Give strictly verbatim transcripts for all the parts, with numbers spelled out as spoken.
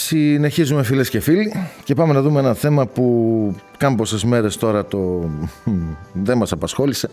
Συνεχίζουμε, φίλες και φίλοι, και πάμε να δούμε ένα θέμα που κάμποσες μέρες τώρα το δεν μας απασχόλησε.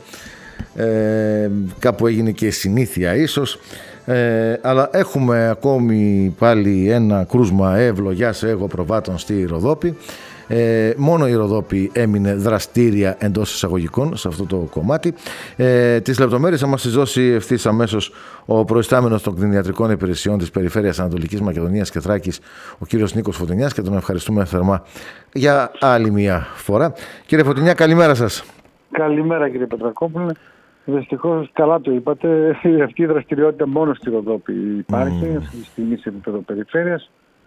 Ε, κάπου έγινε και συνήθεια ίσως, ε, αλλά έχουμε ακόμη πάλι ένα κρούσμα ευλογιάς εγώ προβάτων στη Ροδόπη. Ε, μόνο η Ροδόπη έμεινε δραστήρια εντός εισαγωγικών σε αυτό το κομμάτι. Ε, τις λεπτομέρειες θα μας τις δώσει ευθύς αμέσως ο προϊστάμενος των κτηνιατρικών υπηρεσιών της Περιφέρειας Ανατολικής Μακεδονίας και Θράκης, ο κύριος Νίκος Φωτεινιάς, και τον ευχαριστούμε θερμά για άλλη μια φορά. Κύριε Φωτεινιά, καλημέρα σας. Καλημέρα, κύριε Πετρακόπουλε. Δυστυχώς, καλά το είπατε, αυτή η δραστηριότητα μόνο στη Ροδόπη υπάρχει, αυτή τη στιγμή σε επίπεδο περιφέρειας.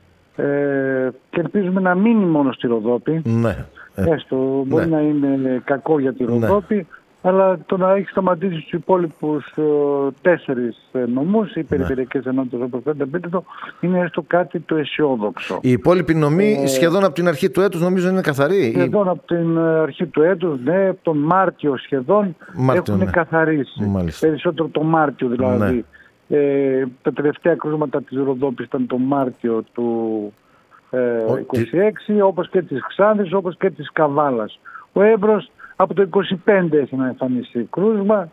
Ε, και ελπίζουμε να μείνει μόνο στη Ροδόπη. Ναι. Έστω, μπορεί ναι. να είναι κακό για τη Ροδόπη, ναι. αλλά το να έχει σταματήσει στους υπόλοιπους ε, τέσσερις νομούς, οι περιφερειακές ναι. ενότητες όπως δεν πείτε, είναι έστω κάτι το αισιόδοξο. Οι υπόλοιποι νομοί ε, σχεδόν από την αρχή του έτους νομίζω είναι καθαροί. Σχεδόν από την αρχή του έτους, ναι, από τον Μάρτιο σχεδόν Μάρτιο, έχουν ναι. καθαρίσει. Μάλιστα. Περισσότερο το Μάρτιο δηλαδή. Ναι. Ε, τα τελευταία κρούσματα της Ροδόπης ήταν το Μάρτιο του ε, είκοσι έξι, όπως και της Ξάνθης, όπως και της Καβάλας. Ο Έμπρος από το είκοσι πέντε έχει να εμφανίσει κρούσμα,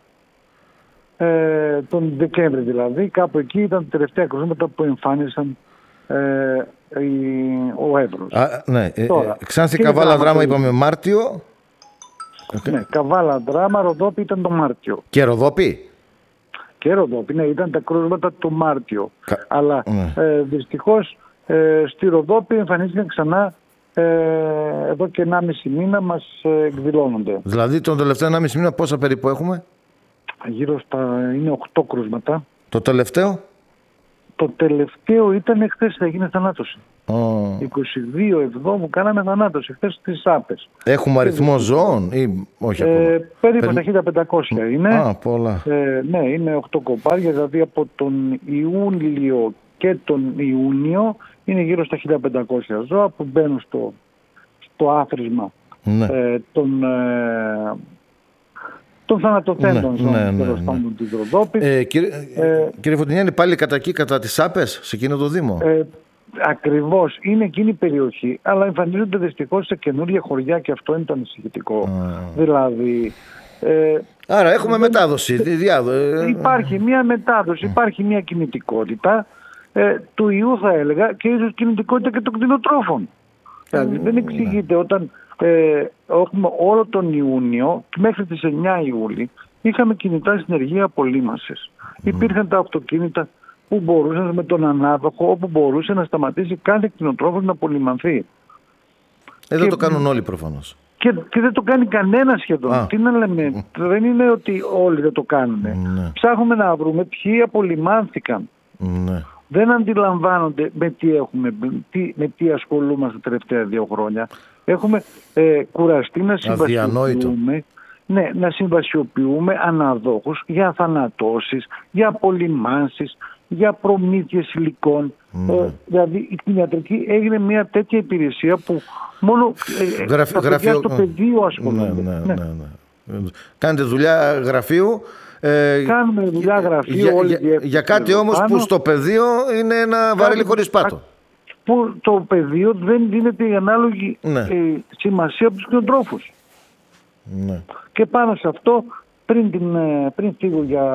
ε, τον Δεκέμβρη δηλαδή, κάπου εκεί ήταν τα τελευταία κρούσματα που εμφάνισαν ε, η, ο Έμπρος. Α, ναι. Τώρα, ε, Ξάνθη, Καβάλα, Δράμα το... είπαμε Μάρτιο. Okay. Ναι, Καβάλα, Δράμα, Ροδόπη ήταν το Μάρτιο. Και Ροδόπη. Και Ροδόπη, ναι, ήταν τα κρούσματα το Μάρτιο. Κα... Αλλά ναι. ε, δυστυχώς ε, στη Ροδόπη εμφανίστηκαν ξανά ε, εδώ και ενάμιση μήνα μας ε, εκδηλώνονται. Δηλαδή τον τελευταίο ενάμιση μήνα πόσα περίπου έχουμε? Γύρω στα είναι οκτώ κρούσματα. Το τελευταίο? Το τελευταίο ήταν χθες, έγινε θανάτωση. Oh. είκοσι δύο Εβδόμου κάναμε θανάτωση χθες στις Άπες. Έχουμε αριθμό ζώων ή όχι ακόμα? Ε, περίπου τα χίλια πεντακόσια είναι. Α, πολλά. Ε, ναι, είναι οκτώ κοπάρια, δηλαδή από τον Ιούλιο και τον Ιούνιο είναι γύρω στα χίλια πεντακόσια ζώα που μπαίνουν στο, στο άθροισμα ναι. ε, των, ε, των θανατοθέντων ζώων ναι, ναι, ναι, ναι. της Ροδόπης. Ε, κύριε, ε, κύριε Φωτεινιά, είναι πάλι κατά εκεί, κατά τις Άπες, σε εκείνο το Δήμο? Ε, Ακριβώς, είναι εκείνη η περιοχή, αλλά εμφανίζονται δυστυχώς σε καινούργια χωριά και αυτό είναι το ανησυχητικό. Mm. Δηλαδή... Ε, Άρα έχουμε δεν... μετάδοση. Διάδο... Υπάρχει μια μετάδοση, υπάρχει μια κινητικότητα ε, του ιού θα έλεγα και ίσως κινητικότητα και των κτηνοτρόφων. Mm. Δηλαδή δεν εξηγείται όταν ε, έχουμε όλο τον Ιούνιο μέχρι τις εννιά Ιούλη είχαμε κινητά συνεργεία απολύμασης. Mm. Υπήρχαν τα αυτοκίνητα που μπορούσαν με τον ανάδοχο, όπου μπορούσε να σταματήσει κάθε κτηνοτρόφος να απολυμανθεί. Εδώ και... το κάνουν όλοι προφανώς. Και, και δεν το κάνει κανένα σχεδόν. Α. Τι να λέμε, mm. δεν είναι ότι όλοι δεν το κάνουν. Mm. Ψάχνουμε να βρούμε ποιοι απολυμάνθηκαν. Mm. Δεν αντιλαμβάνονται με τι, έχουμε, τι, με τι ασχολούμαστε τα τελευταία δύο χρόνια. Έχουμε ε, κουραστεί να συμβασιοποιούμε, ναι, να συμβασιοποιούμε αναδόχους για θανατώσεις, για απολυμάνσεις, για προμήθειες υλικών. Mm. Ε, δηλαδή η κτηνιατρική έγινε μια τέτοια υπηρεσία που μόνο ε, Γραφ, τα γραφείο, στο πεδίο ασχολούνται. Ναι, ναι, ναι, ναι, ναι. Κάνετε δουλειά γραφείου. Ε, Κάνουμε δουλειά γραφείου. Για, όλη για, για κάτι όμως πάνω, που στο πεδίο είναι ένα βαρέλι χωρίς πάτο. Που το πεδίο δεν δίνεται η ανάλογη ναι. ε, σημασία από τους κτηνοτρόφους. Ναι. Και πάνω σε αυτό πριν, την, πριν φύγω για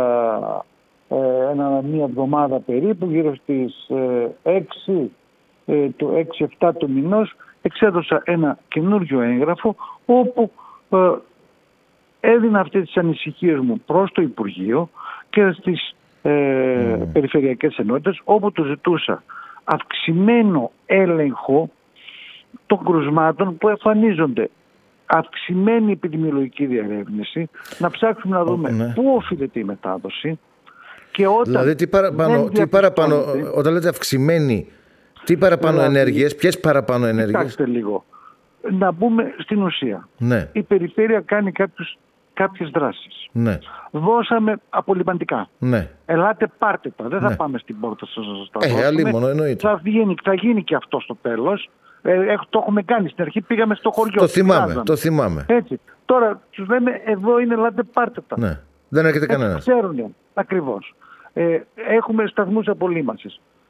ε, ένα, μία εβδομάδα περίπου, γύρω στις ε, έξι, ε, το έξι εφτά του μηνός, εξέδωσα ένα καινούριο έγγραφο όπου ε, έδινα αυτές τις ανησυχίες μου προς το Υπουργείο και στις ε, mm. περιφερειακές ενότητες, όπου το ζητούσα αυξημένο έλεγχο των κρουσμάτων που εμφανίζονται, αυξημένη επιδημιολογική διαρεύνηση, να ψάξουμε να δούμε ναι. πού οφείλεται η μετάδοση. Και όταν δηλαδή τι παραπάνω, τι παραπάνω όταν λέτε αυξημένη, τι παραπάνω δηλαδή, ενέργειες, ποιες παραπάνω ενέργειες? Κοιτάξτε λίγο, να μπούμε στην ουσία. Ναι. Η περιφέρεια κάνει κάποιους, κάποιες δράσεις. Ναι. Δώσαμε απολυμαντικά. Ναι. Ελάτε πάρτε τα, δεν θα ναι. πάμε στην πόρτα σας να σας τα ε, δώσουμε. Μόνο, εννοείται. Θα γίνει, θα γίνει και αυτό στο τέλος. Ε, το έχουμε κάνει στην αρχή, πήγαμε στο χωριό. Το θυμάμαι, το θυμάμαι. Έτσι. Τώρα τους λέμε εδώ είναι, ελάτε πάρτε τα. Ναι. Δεν έρχεται κανένας. Ξέρουν ακριβώς. Ε, έχουμε σταθμούς απολύμασης.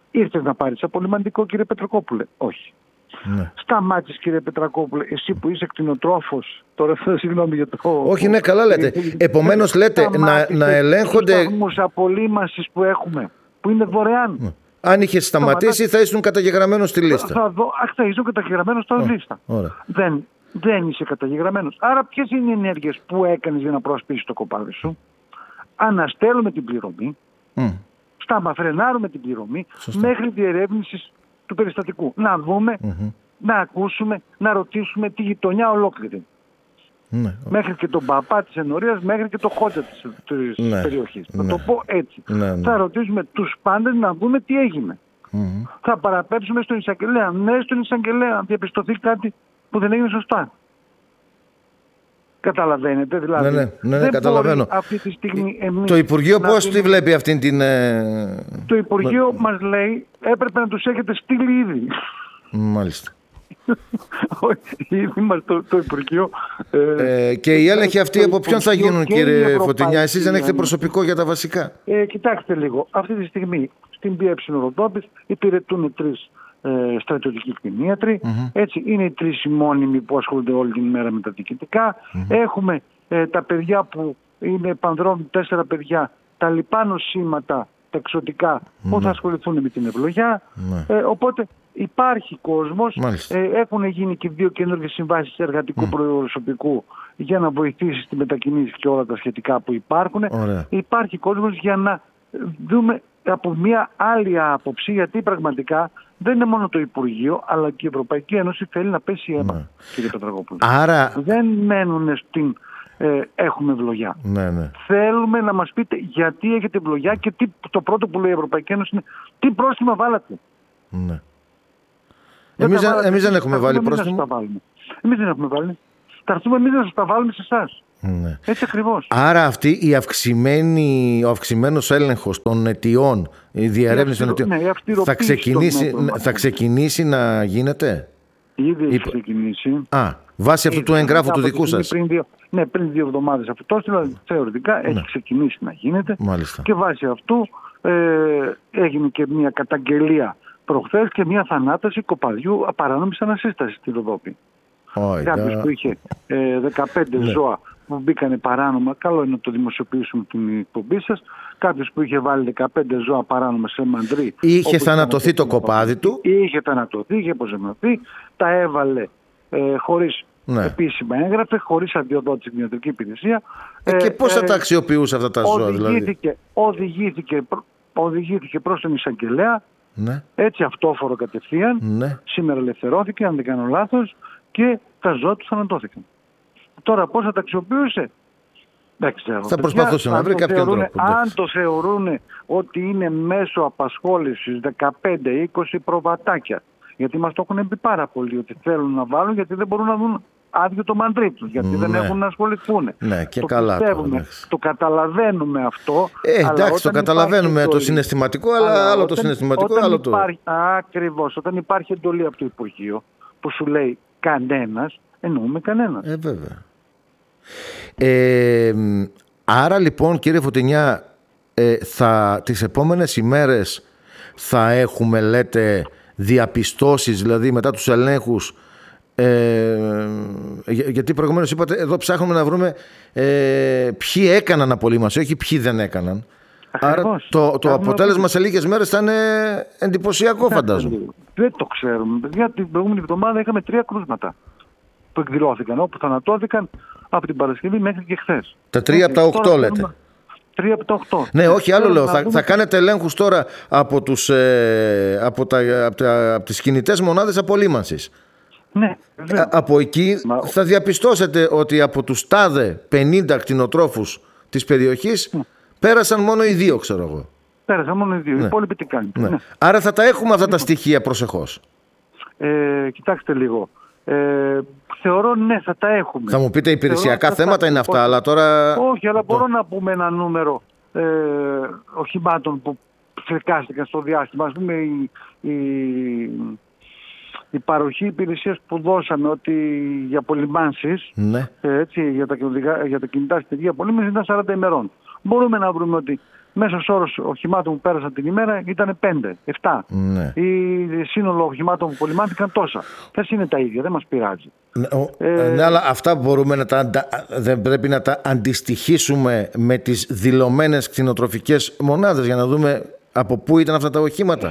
ήρθες να πάρεις απολυμαντικό, κύριε Πετρακόπουλε? Όχι. Ναι. Σταμάτησες, κύριε Πετρακόπουλε, εσύ που είσαι κτηνοτρόφος, τώρα συγγνώμη για το... Όχι, ναι, καλά λέτε. Επομένως λέτε να, να ελέγχονται... Τους σταθμούς απολύμασης που έχουμε, που είναι δωρεάν. Ναι. Αν είχε σταματήσει, Σταματά... θα ήσουν καταγεγραμμένος στη λίστα. Θα, δω, αχ, θα ήσουν καταγεγραμμένος στη oh, λίστα. Δεν, δεν είσαι καταγεγραμμένος. Άρα ποιες είναι οι ενέργειες που έκανες για να προασπίσεις το κοπάδι σου? Αναστέλουμε την πληρωμή, mm. σταματφρενάρουμε την πληρωμή. Σωστά. Μέχρι διερεύνησης του περιστατικού. Να δούμε, mm-hmm. να ακούσουμε, να ρωτήσουμε τη γειτονιά ολόκληρη. Ναι. Μέχρι και τον παπά της ενορίας, μέχρι και το χότσα της, της ναι. περιοχής. Ναι. Θα το πω έτσι. Ναι, ναι. Θα ρωτήσουμε τους πάντες να δούμε τι έγινε. Mm-hmm. Θα παραπέψουμε στον εισαγγελέα. Ναι, στον εισαγγελέα, αν διαπιστωθεί κάτι που δεν έγινε σωστά. Καταλαβαίνετε, δηλαδή. Ναι, ναι, ναι, ναι, καταλαβαίνω. Αυτή τη στιγμή εμείς το Υπουργείο πώς δίνουμε... τη βλέπει αυτήν την... Το Υπουργείο μα... μας λέει έπρεπε να τους έχετε στείλει ήδη. Μάλιστα. Ήδη μας το, το Υπουργείο... Ε, και οι έλεγχοι αυτοί από ποιον θα γίνουν, κύριε Φωτεινιά? Εσείς δεν έχετε προσωπικό για τα βασικά? Ε, κοιτάξτε λίγο. Αυτή τη στιγμή στην ΠΕ Ροδόπης υπηρετούν τρεις ε, στρατιωτικοί κτηνίατροι. Mm-hmm. Έτσι, είναι οι τρεις οι μόνιμοι που ασχολούνται όλη την ημέρα με τα διοικητικά. Mm-hmm. Έχουμε ε, τα παιδιά που είναι πανδρών, τέσσερα παιδιά, τα λοιπά νοσήματα, τα εξωτικά, mm-hmm. που θα ασχοληθούν με την ευλογιά. Mm-hmm. Ε, οπότε υπάρχει κόσμος. Ε, έχουν γίνει και δύο καινούργιες συμβάσεις εργατικού mm. προσωπικού για να βοηθήσει στη μετακινήσεις και όλα τα σχετικά που υπάρχουν. Ωραία. Υπάρχει κόσμος για να δούμε από μια άλλη άποψη, γιατί πραγματικά δεν είναι μόνο το Υπουργείο, αλλά και η Ευρωπαϊκή Ένωση θέλει να πέσει αίμα, ναι. κύριε Πετρακόπουλο. Άρα... Δεν μένουν στην ε, έχουμε ευλογιά. Ναι, ναι. Θέλουμε να μας πείτε γιατί έχετε ευλογιά και τι, το πρώτο που λέει η Ευρωπαϊκή Ένωση είναι τι πρόστιμα βάλατε. Ναι. Εμείς, δεν, εμείς δεν έχουμε βάλει πρόστιμο. Εμείς δεν έχουμε βάλει. Θα έρθουμε εμείς να σας τα βάλουμε σε εσάς. Ναι. Έτσι ακριβώς. Άρα αυτή η αυξημένη, ο αυξημένος έλεγχος των αιτιών, η διερεύνηση των αιτιών, ναι, θα, ξεκινήσει, θα ξεκινήσει να γίνεται? Ήδη έχει ξεκινήσει. Α, βάσει αυτού του εγγράφου του δικού σας. Πριν δύο, ναι, πριν δύο εβδομάδες αυτό, δηλαδή θεωρητικά ναι. έχει ξεκινήσει να γίνεται. Μάλιστα. Και βάσει αυτού ε, έγινε και μια καταγγελία προχθές και μια θανάτωση κοπαδιού παράνομης ανασύστασης στη Ροδόπη. Κάποιος που είχε ε, δεκαπέντε ναι. ζώα που μπήκανε παράνομα, καλό είναι να το δημοσιοποιήσουμε την εκπομπή σας. Κάποιος που είχε βάλει δεκαπέντε ζώα παράνομα σε μαντρί. Είχε θανατωθεί το κοπάδι του. Είχε θανατωθεί, είχε αποζημιωθεί. Τα έβαλε ε, χωρίς ναι. επίσημα έγγραφε, χωρίς αδειοδότηση στην ιατρική υπηρεσία. Ε, και πώς θα ε, τα αξιοποιούσε αυτά τα ζώα, οδηγήθηκε, δηλαδή? Οδηγήθηκε, οδηγήθηκε προς τον εισαγγελέα. Ναι. Έτσι αυτόφορο κατευθείαν. Ναι. Σήμερα ελευθερώθηκε, αν δεν κάνω λάθος, και τα ζώα του θανατώθηκαν. Τώρα πώς θα τα αξιοποιούσε? Δεν ξέρω. Θα προσπαθούσε να βρει κάποιον τρόπο. Αν το θεωρούν ότι είναι μέσω απασχόλησης δεκαπέντε είκοσι προβατάκια, γιατί μας το έχουν πει πάρα πολύ ότι θέλουν να βάλουν, γιατί δεν μπορούν να δουν άδειο το μαντρί τους, γιατί ναι. δεν έχουν να ασχοληθούν. Ναι, και το καλά. Πιστεύουμε, το καταλαβαίνουμε αυτό. Ε, εντάξει, το καταλαβαίνουμε το, το συναισθηματικό, αλλά, αλλά άλλο όταν, το συναισθηματικό, άλλο το... Υπάρχει, ακριβώς, όταν υπάρχει εντολή από το Υπουργείο που σου λέει κανένας, εννοούμε κανένας. Ε, βέβαια. Ε, άρα λοιπόν, κύριε Φωτεινιά, ε, θα, τις επόμενες ημέρες θα έχουμε, λέτε, διαπιστώσεις, δηλαδή μετά τους ελέγχους, ε, για, γιατί προηγουμένως είπατε εδώ ψάχνουμε να βρούμε ε, ποιοι έκαναν απολύμαση, όχι ποιοι δεν έκαναν. Ακριβώς. Άρα το, το αποτέλεσμα ότι... σε λίγες μέρες θα είναι εντυπωσιακό, φαντάζομαι. Δεν το ξέρουμε. Παιδιά, την προηγούμενη εβδομάδα είχαμε τρία κρούσματα που εκδηλώθηκαν, όπου θανατώθηκαν από την Παρασκευή μέχρι και χθες. Τα τρία από τα οκτώ λέτε. Τρία από τα οκτώ. Ναι, όχι, άλλο λέω. Θα, θα κάνετε ελέγχους τώρα από, τους, ε, από, τα, από, τα, από τις κινητές μονάδες απολύμανσης. Ναι. Ε, από εκεί Μα... θα διαπιστώσετε ότι από τους τάδε πενήντα κτηνοτρόφους της περιοχής ναι. πέρασαν μόνο οι δύο, ξέρω εγώ. Πέρασαν μόνο οι δύο. Ναι. Οι υπόλοιποι τι κάνουν. Ναι. Ναι. Άρα θα τα έχουμε αυτά τα στοιχεία προσεχώς. Ε, κοιτάξτε λίγο. Ε, θεωρώ ναι, θα τα έχουμε. Θα μου πείτε υπηρεσιακά θεωρώ, θέματα θα... είναι αυτά, αλλά τώρα... Όχι, αλλά μπορώ να πούμε ένα νούμερο ε, οχημάτων που φρικάστηκαν στο διάστημα. Ας πούμε η, η, η παροχή υπηρεσίας που δώσαμε ότι για απολυμάνσεις, ναι. έτσι, για, τα, για τα κινητά στοιχεία απολύμανσης ήταν σαράντα ημερών. Μπορούμε να βρούμε ότι μέσος όρος οχημάτων που πέρασαν την ημέρα ήταν πέντε, επτά. Ναι. Η σύνολο οχημάτων που πολυμάθηκαν τόσα. Θες είναι τα ίδια, δεν μας πειράζει. Ναι, ε, ναι, αλλά αυτά μπορούμε να τα, δεν πρέπει να τα αντιστοιχίσουμε με τις δηλωμένες κτηνοτροφικές μονάδες για να δούμε από πού ήταν αυτά τα οχήματα.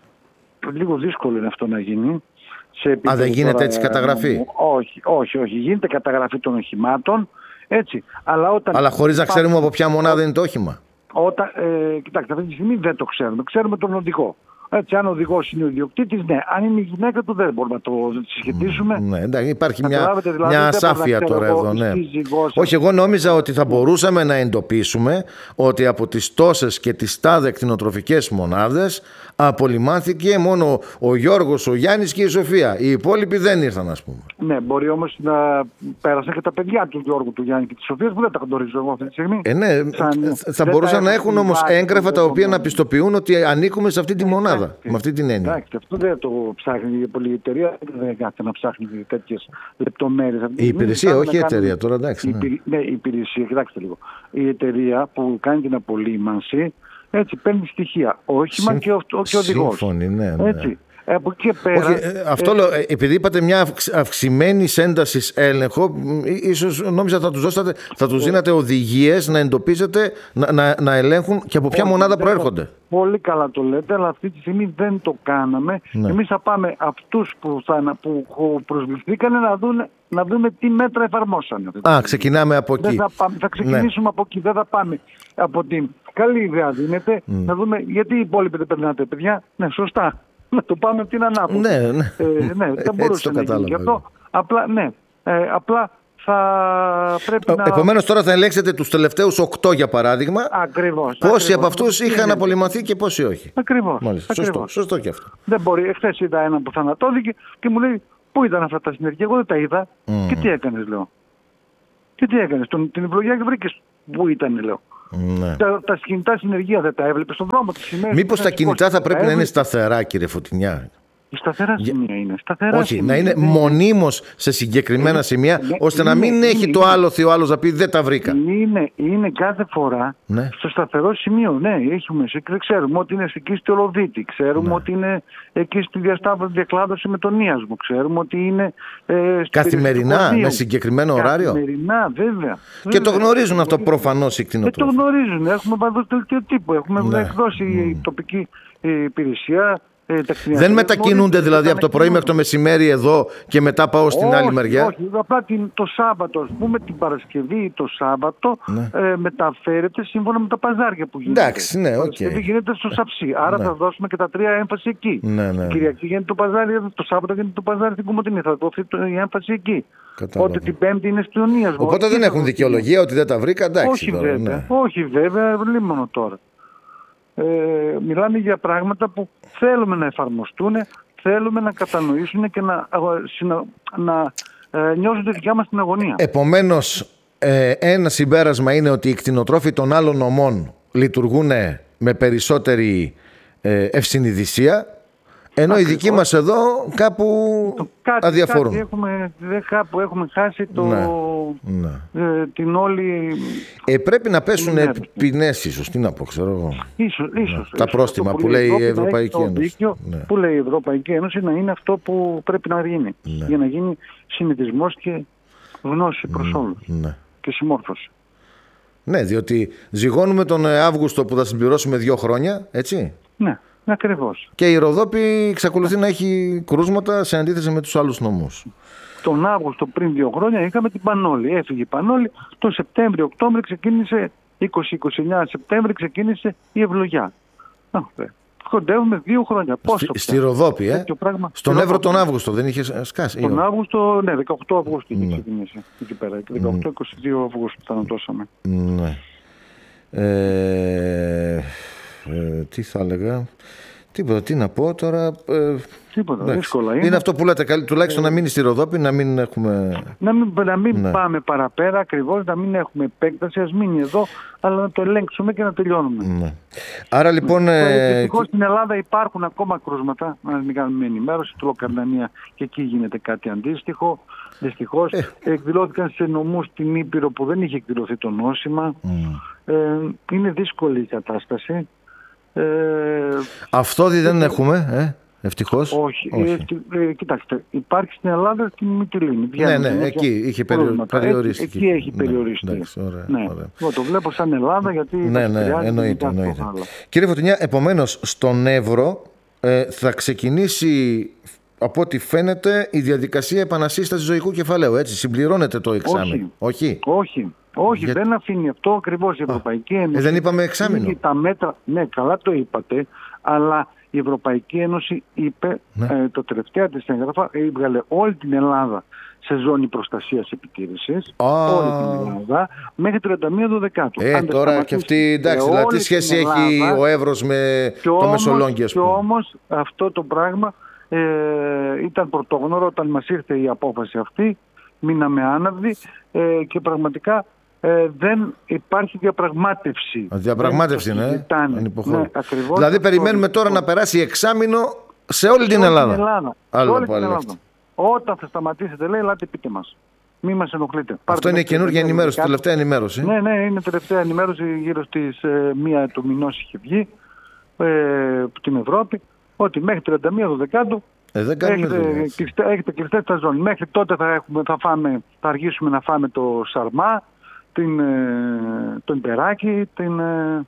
Λίγο δύσκολο είναι αυτό να γίνει. Σε Α, δεν γίνεται τώρα, έτσι καταγραφή? Όχι, όχι, όχι. Γίνεται καταγραφή των οχημάτων, έτσι. Αλλά, όταν αλλά χωρίς να ξέρουμε από ποια μονάδα είναι το όχημα. Όταν, ε, κοιτάξτε, αυτή τη στιγμή δεν το ξέρουμε. Ξέρουμε τον οδηγό. Έτσι, αν ο οδηγός είναι ο ιδιοκτήτης, ναι. Αν είναι η γυναίκα του, δεν μπορούμε να το συσχετίσουμε. Ναι, εντάξει, υπάρχει μια, δηλαδή, μια ασάφεια τώρα εδώ. Ναι. Όχι, εγώ νόμιζα ότι θα μπορούσαμε να εντοπίσουμε ότι από τις τόσες και τις τάδε κτηνοτροφικές μονάδες απολυμάθηκε μόνο ο Γιώργος, ο Γιάννης και η Σοφία. Οι υπόλοιποι δεν ήρθαν, ας πούμε. Ναι, μπορεί όμως να πέρασαν και τα παιδιά του Γιώργου, του Γιάννη και της Σοφίας που δεν τα γνωρίζω εγώ αυτή τη στιγμή. Ε, ναι, Σαν... θα μπορούσαν να έχουν όμως έγγραφα τα οποία να πιστοποιούν ότι ανήκουμε σε αυτή τη μονάδα. Με αυτή την έννοια. Εντάξει, αυτό δεν το ψάχνει η πολύ εταιρεία, δεν κάθεται να ψάχνει τέτοιες λεπτομέρειες. Η υπηρεσία, όχι η εταιρεία τώρα, εντάξει. Ναι, η, ναι, η υπηρεσία, κοιτάξτε λίγο. Η εταιρεία που κάνει την απολύμανση, έτσι, παίρνει στοιχεία. Όχημα Συμ... και ο, ο, και ο οδηγός. Σύμφωνοι, ναι, ναι. Έτσι. Από εκεί πέρα, όχι, αυτό ε, λέω, επειδή είπατε μια αυξημένη ένταση έλεγχο, ίσως νόμιζα θα τους δώσατε, θα τους δίνατε οδηγίες να εντοπίζετε, να, να, να ελέγχουν και από ποια όχι, μονάδα προέρχονται. Πολύ καλά το λέτε, αλλά αυτή τη στιγμή δεν το κάναμε. Ναι. Εμείς θα πάμε αυτούς που, θα, που προσβληθήκανε να, δουν, να δούμε τι μέτρα εφαρμόσανε. Α, ξεκινάμε από εκεί. Θα, πάμε, θα ξεκινήσουμε ναι. από εκεί, δεν θα πάμε από την καλή ιδέα δίνεται, mm. να δούμε γιατί οι υπόλοιποι δεν περνάτε, παιδιά. Ναι, σωστά. Να το πάμε από την ανάποδη. Ναι, ναι. Ε, ναι, δεν μπορούσε να γίνει αυτό. Απλά, ναι, ε, απλά θα πρέπει να... Επομένως τώρα θα ελέγξετε τους τελευταίους οκτώ για παράδειγμα. Ακριβώς. Πόσοι ακριβώς. από αυτούς είχαν απολυμαθεί και πόσοι όχι. Ακριβώς. Μάλιστα. Σωστό, σωστό και αυτό. Δεν μπορεί. Εχθές είδα έναν που θανατώθηκε και μου λέει πού ήταν αυτά τα συνεργεία. Εγώ δεν τα είδα. Mm. Και τι έκανες, λέω. Και τι έκανες. Τον, την ευλογιά και βρήκες πού ήταν, λέω. Ναι. Τα, τα κινητά συνεργεία δεν τα έβλεπε στον δρόμο. Μήπως τα κινητά θα πρέπει να είναι σταθερά, κύριε Φωτεινιά? Η σταθερά σημεία είναι. Σταθερά όχι, σημεία. να είναι μονίμως σε συγκεκριμένα είναι, σημεία, είναι, ώστε είναι, να μην είναι, έχει είναι, το άλοθη ο άλλος να πει δεν τα βρήκα. Είναι, είναι κάθε φορά ναι. στο σταθερό σημείο. Ναι, έχουμε. Ξέρουμε ότι είναι εκεί στη Ολοδίτη. Ξέρουμε ναι. ότι είναι εκεί στη διασταύρωση διακλάδωση με τον Ίασμο. Ξέρουμε ότι είναι. Ε, καθημερινά, με συγκεκριμένο ωράριο. Καθημερινά, βέβαια. Και το γνωρίζουν αυτό προφανώς οι κτηνοτρόφοι. Και το γνωρίζουν. Έχουμε παντοδελτίο τύπου. Έχουμε ναι. εκδώσει mm. η τοπική υπηρεσία. Ε, δεν μετακινούνται δηλαδή από το πρωί μέχρι το μεσημέρι εδώ και μετά πάω στην όχι, άλλη μεριά. Όχι, απλά την, το Σάββατο, ας πούμε την Παρασκευή ή το Σάββατο ναι. ε, μεταφέρεται σύμφωνα με τα παζάρια που γίνεται. Εντάξει, ναι, οκ. Okay. Παρασκευή γίνεται στο Σαψί, άρα ναι. θα δώσουμε και τα τρία έμφαση εκεί. Ναι, ναι. Κυριακή γίνεται το παζάρι, το Σάββατο γίνεται το παζάρι στην Κομωτινή, θα δοθεί η έμφαση εκεί. Κατάλαβα. Ότι την Πέμπτη είναι στον Ίασμο. Οπότε δεν έχουν δικαιολογία ότι δεν τα βρήκα, εντάξει. Όχι τώρα, βέβαια, ναι. όχι βέβαια, λίμωνο τώρα. Ε, μιλάμε για πράγματα που θέλουμε να εφαρμοστούν, θέλουμε να κατανοήσουν και να, να, να ε, νιώσουν τη δικιά μας την αγωνία. Επομένως, ε, ένα συμπέρασμα είναι ότι οι κτηνοτρόφοι των άλλων νομών λειτουργούν με περισσότερη ε, ευσυνειδησία, ενώ ακριβώς. Οι δικοί μας εδώ κάπου το, κάτι, αδιαφορούν. Κάτι έχουμε, κάπου έχουμε χάσει το, ναι, ναι. Ε, την όλη... Ε, πρέπει να πέσουν ναι. ποινές ίσως, τι να πω, ξέρω εγώ. Ίσως, ίσως, ναι. ίσως. Τα πρόστιμα που, που λέει η Ευρωπαϊκή Ένωση. Δίκιο, ναι. Που λέει η Ευρωπαϊκή Ένωση να είναι αυτό που πρέπει να γίνει. Ναι. Για να γίνει συνηθισμός και γνώση προς ναι. όλους. Ναι. Και συμμόρφωση. Ναι, διότι ζυγώνουμε τον Αύγουστο που θα συμπληρώσουμε δύο χρόνια, έτσι. Ναι. Ακριβώς. Και η Ροδόπη εξακολουθεί να έχει κρούσματα σε αντίθεση με τους άλλους νομούς. Τον Αύγουστο πριν δύο χρόνια είχαμε την Πανόλη. Έφυγε η Πανόλη. Το Σεπτέμβριο-Οκτώβριο ξεκίνησε, είκοσι είκοσι εννέα Σεπτέμβριο ξεκίνησε η Ευλογιά. Κοντεύουμε δύο χρόνια. Πόσο στη, στη Ροδόπη, ε. Πράγμα. Στον Εύρο τον Αύγουστο δεν είχε σκάσει. Τον Αύγουστο, ναι, δεκαοκτώ Αυγούστου είχε ξεκινήσει. Εκεί πέρα. δεκαοκτώ είκοσι δύο Αυγούστου θανατώσαμε. Ναι. Ε... Ε, τι θα έλεγα, τίποτα, τι να πω τώρα. Ε, τίποτα, εντάξει. Δύσκολα είναι. Είναι αυτό που λέτε, τουλάχιστον ε, να μείνει στη Ροδόπη, να μην έχουμε... Να μην, να μην ναι. πάμε παραπέρα ακριβώς, να μην έχουμε επέκταση, ας μείνει εδώ, αλλά να το ελέγξουμε και να τελειώνουμε. Ναι. Άρα λοιπόν... Ναι. Ε, δυστυχώς στην Ελλάδα υπάρχουν ακόμα κρούσματα, να μην κάνουμε ενημέρωση, του Λοκαρνανία και εκεί γίνεται κάτι αντίστοιχο. Δυστυχώς ε. εκδηλώθηκαν σε νομούς στην Ήπειρο που δεν είχε εκδηλωθεί το νόσημα. Mm. Ε, είναι δύσκολη η κατάσταση. Ε, Αυτό δεν έχουμε, ε, ευτυχώς. Όχι. όχι. Ε, ε, κοιτάξτε, υπάρχει στην Ελλάδα στην Μυτιλήνη. Ναι, ναι, εκεί είχε περιοριστεί. Εκεί, εκεί έχει περιοριστεί. Ναι, εντάξει, ωραία, ναι. Ωραία. Εγώ το βλέπω σαν Ελλάδα γιατί... Ναι, ναι, εννοείται. εννοείται. Κύριε Φωτεινιά, επομένως στον Εύρο ε, θα ξεκινήσει, από ό,τι φαίνεται, η διαδικασία επανασύστασης ζωικού κεφαλαίου. Έτσι, συμπληρώνεται το εξάμηνο. Όχι. Όχι. Όχι. Όχι, Για... δεν αφήνει αυτό ακριβώς η Ευρωπαϊκή Ένωση. Ε, δεν είπαμε εξάμηνο. Τα μέτρα... Ναι, καλά το είπατε, αλλά η Ευρωπαϊκή Ένωση είπε, ναι. ε, το τελευταίο της έγγραφα, έβγαλε όλη την Ελλάδα σε ζώνη προστασίας επιτήρησης, oh. όλη την Ελλάδα, μέχρι τριάντα μία Δεκάτου. Ε, Αν τώρα και αυτή, εντάξει, δηλαδή τι σχέση Ελλάδα, έχει ο Εύρος με το όμως, Μεσολόγγι, ας πούμε. Και όμως αυτό το πράγμα ε, ήταν πρωτόγνωρο όταν μας ήρθε η απόφαση αυτή, μείναμε άναυδοι ε, και πραγματικά Ε, δεν υπάρχει διαπραγμάτευση. Διαπραγμάτευση, ναι. ναι ακριβώς, δηλαδή, περιμένουμε τώρα να περάσει εξάμηνο σε όλη την Ελλάδα. Την Ελλάδα. Σε όλη την Ελλάδα. Όταν θα σταματήσετε, λέει, ελάτε πείτε μας. Μη μας ενοχλείτε. Αυτό Πάρτε είναι καινούργια ενημέρωση, τελευταία ενημέρωση. Ναι, ναι, είναι τελευταία ενημέρωση. Γύρω στις ε, μία του μηνός είχε βγει ε, την Ευρώπη, ότι μέχρι τριάντα μία Δεκάτου Ε, δεν έχετε, κλειστέ, έχετε κλειστές τα ζώνη. Μέχρι τότε θα, έχουμε, θα, φάμε, θα αργήσουμε να φάμε το σαρμά, την, το υπεράκι, την,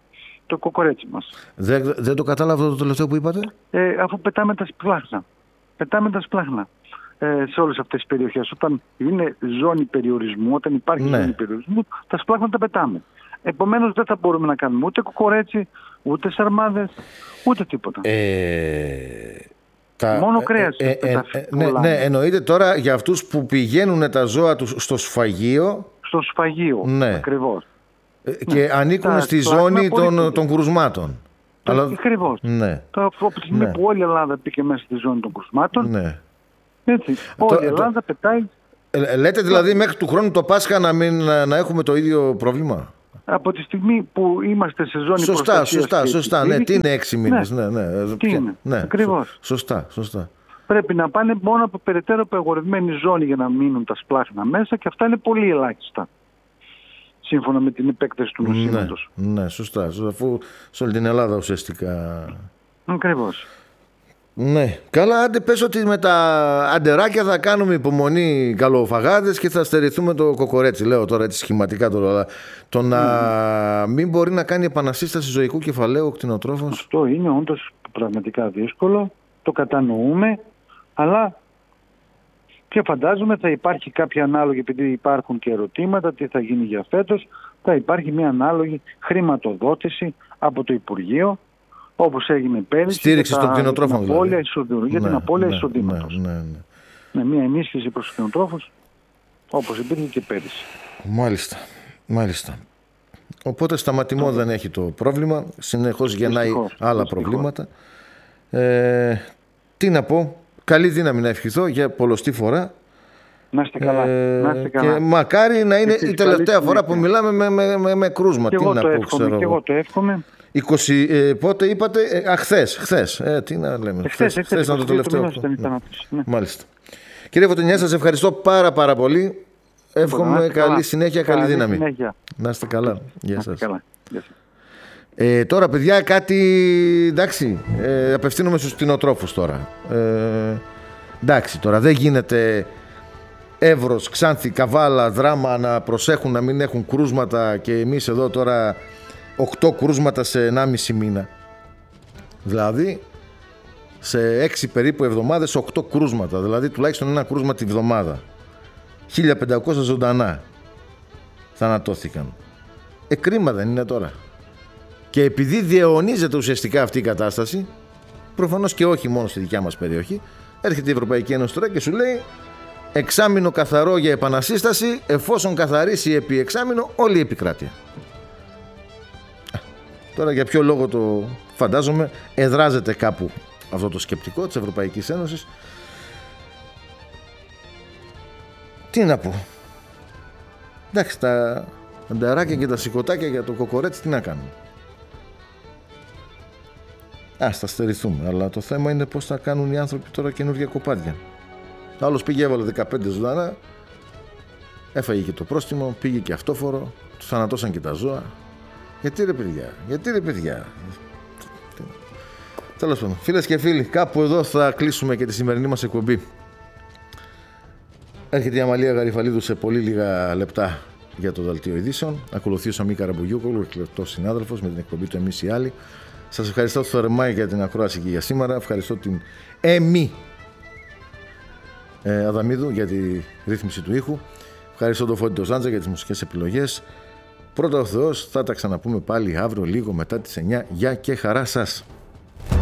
το κοκορέτσι μας. Δεν, δεν το κατάλαβα το τελευταίο που είπατε. Ε, αφού πετάμε τα σπλάχνα. Πετάμε τα σπλάχνα ε, σε όλες αυτές τις περιοχές. Όταν είναι ζώνη περιορισμού, όταν υπάρχει ναι. ζώνη περιορισμού, τα σπλάχνα τα πετάμε. Επομένως δεν θα μπορούμε να κάνουμε ούτε κοκορέτσι, ούτε σαρμάδες, ούτε τίποτα. Ε... Τα... Μόνο κρέας. Ε, ε, ε, ε, ναι, ναι, εννοείται τώρα για αυτούς που πηγαίνουν τα ζώα τους στο σφαγείο. Στο σφαγείο, ναι. Ακριβώς. Και ναι. ανήκουν τα στη ζώνη των, των κρουσμάτων. Αλλά... Ακριβώς. Ναι. Τώρα, από τη στιγμή ναι. που όλη η Ελλάδα πήγε μέσα στη ζώνη των κρουσμάτων, ναι. έτσι, όλη το, η Ελλάδα το... πετάει... Ε, λέτε δηλαδή μέχρι του χρόνου το Πάσχα να, μην, να, να έχουμε το ίδιο πρόβλημα. Από τη στιγμή που είμαστε σε ζώνη σωστά, προστασίας... Σωστά, σωστά, ναι. Τι είναι έξι μήνες, ναι, ναι. ναι. Τι είναι, ναι. Ακριβώς. Σωστά, σωστά. Πρέπει να πάνε μόνο από περαιτέρω απαγορευμένη ζώνη για να μείνουν τα σπλάχνα μέσα και αυτά είναι πολύ ελάχιστα. Σύμφωνα με την επέκταση του νοσήματος. Ναι, ναι, σωστά. Αφού σε όλη την Ελλάδα ουσιαστικά... Ακριβώς. Ναι. Καλά, άντε πες ότι με τα αντεράκια θα κάνουμε υπομονή καλοφαγάδες και θα στερηθούμε το κοκορέτσι. Λέω τώρα έτσι σχηματικά τώρα. Αλλά το να mm. μην μπορεί να κάνει επανασύσταση ζωικού κεφαλαίου ο κτηνοτρόφος. Αυτό είναι όντως πραγματικά δύσκολο. Το κατανοούμε. Αλλά και φαντάζομαι θα υπάρχει κάποια ανάλογη, επειδή υπάρχουν και ερωτήματα τι θα γίνει για φέτος, θα υπάρχει μια ανάλογη χρηματοδότηση από το Υπουργείο, όπως έγινε πέρυσι. Στήριξη των κτηνοτρόφων δηλαδή. Για την ναι, απώλεια ναι, εισοδήματος. Ναι, ναι, ναι. Με μια ενίσχυση προς τους κτηνοτρόφους, όπως υπήρχε και πέρυσι. Μάλιστα, μάλιστα. Οπότε σταματημό δεν έχει το πρόβλημα, συνεχώς γεννάει δυστυχώς, άλλα δυστυχώς. προβλήματα. Ε, τι να πω, καλή δύναμη να ευχηθώ για πολλοστή φορά. Να είστε καλά. Ε, να είστε καλά. Και μακάρι να είναι η τελευταία φορά που μιλάμε με, με, με, με κρούσμα. Και τι εγώ να το πω, εύχομαι, ξέρω. Και εγώ το εύχομαι. είκοσι, ε, πότε είπατε, ε, α, χθες, χθες. Ε, τι να λέμε, ε, χθες, χθες, χθες ήταν το τελευταίο. Το ναι. Ναι. Μάλιστα. Κύριε Φωτεινιά, σας ευχαριστώ πάρα πάρα πολύ. Εύχομαι καλή καλά. συνέχεια, καλή, καλή δύναμη. Συνέχεια. Να είστε καλά. Γεια σας. Καλά. Γεια σας. Ε, τώρα παιδιά κάτι, εντάξει, ε, απευθύνομαι στους κτηνοτρόφους τώρα. Ε, εντάξει, τώρα δεν γίνεται Εύρος, Ξάνθη, Καβάλα, Δράμα να προσέχουν να μην έχουν κρούσματα και εμείς εδώ τώρα οκτώ κρούσματα σε ενάμιση μήνα. Δηλαδή σε έξι περίπου εβδομάδες οκτώ κρούσματα, δηλαδή τουλάχιστον ένα κρούσμα τη βδομάδα. χίλια πεντακόσια ζωντανά θανατώθηκαν. Ε, κρίμα δεν είναι τώρα. Και επειδή διαιωνίζεται ουσιαστικά αυτή η κατάσταση, προφανώς και όχι μόνο στη δικιά μας περιοχή, έρχεται η Ευρωπαϊκή Ένωση τώρα και σου λέει εξάμηνο καθαρό για επανασύσταση, εφόσον καθαρίσει επί εξάμηνο όλη η επικράτεια. Τώρα για ποιο λόγο το φαντάζομαι εδράζεται κάπου αυτό το σκεπτικό της Ευρωπαϊκής Ένωσης. Τι να πω. Εντάξει, τα ανταράκια και τα σηκωτάκια για το κοκορέτσι τι να κάνουμε. Ας τα στερηθούμε, αλλά το θέμα είναι πώς θα κάνουν οι άνθρωποι τώρα καινούργια κοπάδια. Άλλος πήγε, έβαλε δεκαπέντε ζωντανά, έφαγε και το πρόστιμο, πήγε και αυτόφορο, του θανατώσαν και τα ζώα. Γιατί ρε παιδιά, γιατί ρε παιδιά. Τέλος πάντων, φίλες και φίλοι, κάπου εδώ θα κλείσουμε και τη σημερινή μας εκπομπή. Έρχεται η Αμαλία Γαριφαλίδου σε πολύ λίγα λεπτά για το Δελτίο Ειδήσεων. Ακολουθεί ο Σαμί Καραμπουγιούκολου, εκλεκτός συνάδελφος, με την εκπομπή του Εμείς οι Άλλοι. Σας ευχαριστώ θερμά για την ακρόαση και για σήμερα. Ευχαριστώ την Εμί ε, Αδαμίδου για τη ρύθμιση του ήχου. Ευχαριστώ τον Φώτη Ζάντζα για τις μουσικές επιλογές. Πρώτα ο Θεός, θα τα ξαναπούμε πάλι αύριο λίγο μετά τις εννιά. Γεια και χαρά σας.